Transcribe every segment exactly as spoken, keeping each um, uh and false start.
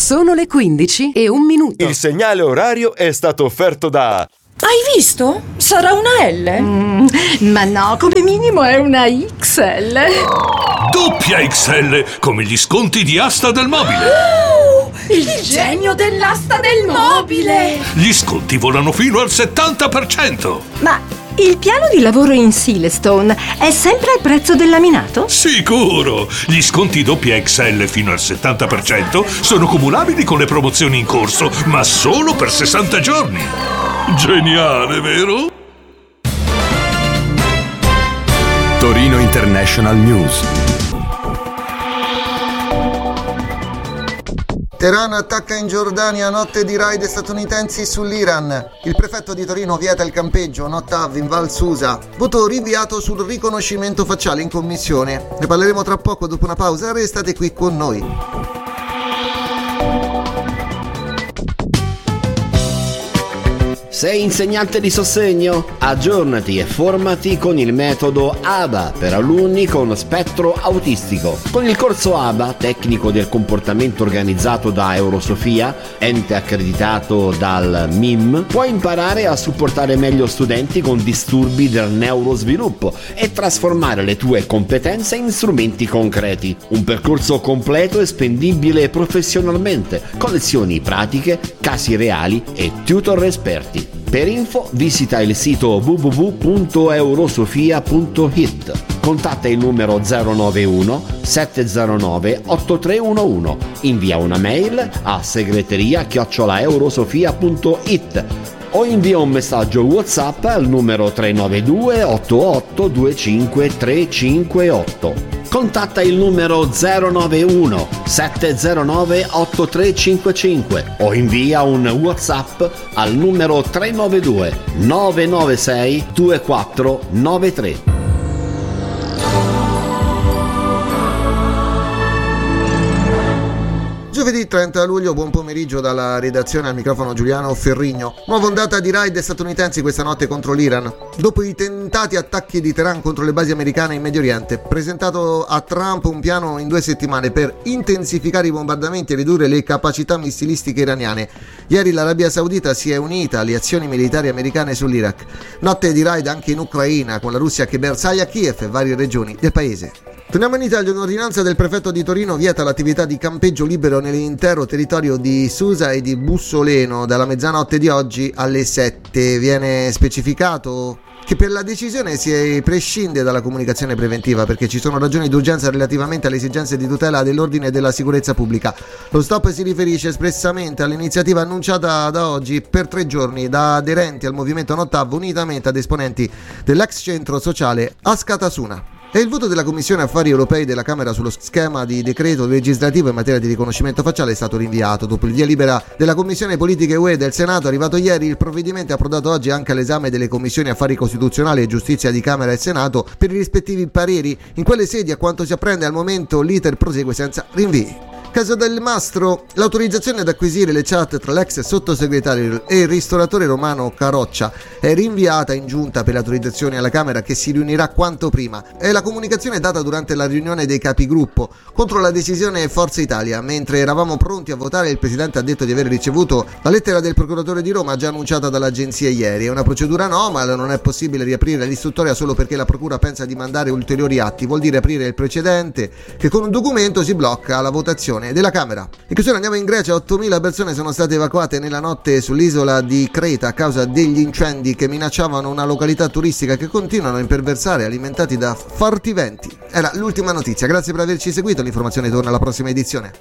Sono le quindici e un minuto. Il segnale orario è stato offerto da... Hai visto? Sarà una L? Mm, ma no, come minimo è una X L. Doppia X L, come gli sconti di Asta del Mobile. Oh, il, il genio dell'asta del mobile. Gli sconti volano fino al settanta per cento. Ma il piano di lavoro in Silestone è sempre al prezzo del laminato? Sicuro! Gli sconti doppia X L fino al settanta per cento sono cumulabili con le promozioni in corso, ma solo per sessanta giorni. Geniale, vero? Torino International News. Teheran attacca in Giordania, notte di raid statunitensi sull'Iran. Il prefetto di Torino vieta il campeggio, no T A V in Val Susa. Voto rinviato sul riconoscimento facciale in commissione. Ne parleremo tra poco dopo una pausa, restate qui con noi. Sei insegnante di sostegno? Aggiornati e formati con il metodo A B A per alunni con spettro autistico. Con il corso A B A, tecnico del comportamento organizzato da Eurosofia, ente accreditato dal M I M, puoi imparare a supportare meglio studenti con disturbi del neurosviluppo e trasformare le tue competenze in strumenti concreti. Un percorso completo e spendibile professionalmente, con lezioni pratiche, casi reali e tutor esperti. Per info visita il sito w w w punto eurosofia punto i t. Contatta il numero zero nove uno sette zero nove otto tre uno uno. Invia una mail a segreteria chiocciola eurosofia punto i t o invia un messaggio WhatsApp al numero tre nove due otto otto due cinque tre cinque otto. Contatta il numero zero nove uno sette zero nove otto tre cinque cinque o invia un WhatsApp al numero tre nove due nove nove sei due quattro nove tre. Giovedì trenta luglio, buon pomeriggio dalla redazione, al microfono Giuliano Ferrigno. Nuova ondata di raid statunitensi questa notte contro l'Iran. Dopo i tentati attacchi di Teheran contro le basi americane in Medio Oriente, presentato a Trump un piano in due settimane per intensificare i bombardamenti e ridurre le capacità missilistiche iraniane. Ieri l'Arabia Saudita si è unita alle azioni militari americane sull'Iraq. Notte di raid anche in Ucraina, con la Russia che bersaglia Kiev e varie regioni del paese. Torniamo in Italia. Un'ordinanza del prefetto di Torino vieta l'attività di campeggio libero nell'intero territorio di Susa e di Bussoleno dalla mezzanotte di oggi alle sette. Viene specificato che per la decisione si prescinde dalla comunicazione preventiva perché ci sono ragioni d'urgenza relativamente alle esigenze di tutela dell'ordine e della sicurezza pubblica. Lo stop si riferisce espressamente all'iniziativa annunciata da oggi per tre giorni da aderenti al movimento No T A V unitamente ad esponenti dell'ex centro sociale Askatasuna. E il voto della Commissione Affari Europei della Camera sullo schema di decreto legislativo in materia di riconoscimento facciale è stato rinviato. Dopo il via libera della Commissione Politiche U E del Senato, arrivato ieri, il provvedimento è approdato oggi anche all'esame delle Commissioni Affari Costituzionali e Giustizia di Camera e Senato per i rispettivi pareri. In quelle sedi, a quanto si apprende al momento, l'iter prosegue senza rinvii. Caso del Mastro, l'autorizzazione ad acquisire le chat tra l'ex sottosegretario e il ristoratore romano Caroccia è rinviata in giunta per le autorizzazioni alla Camera, che si riunirà quanto prima. È la comunicazione data durante la riunione dei capigruppo contro la decisione Forza Italia. Mentre eravamo pronti a votare, il presidente ha detto di aver ricevuto la lettera del procuratore di Roma già annunciata dall'agenzia ieri. È una procedura anomala, non è possibile riaprire l'istruttoria solo perché la procura pensa di mandare ulteriori atti. Vuol dire aprire il precedente, che con un documento si blocca la votazione della Camera. In chiusura andiamo in Grecia. ottomila persone sono state evacuate nella notte sull'isola di Creta a causa degli incendi che minacciavano una località turistica che continuano a imperversare, alimentati da forti venti. Era l'ultima notizia, grazie per averci seguito, l'informazione torna alla prossima edizione.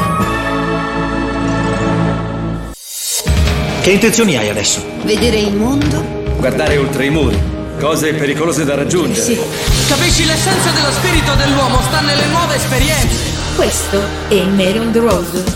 Che intenzioni hai adesso? Vedere il mondo? Guardare oltre i muri, cose pericolose da raggiungere. Sì. Capisci, l'essenza dello spirito dell'uomo sta nelle nuove esperienze. Questo è Mary on the Road.